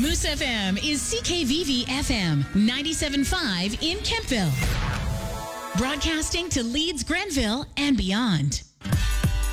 Moose FM is CKVV FM 97.5 in Kempville. Broadcasting to Leeds, Grenville, and beyond.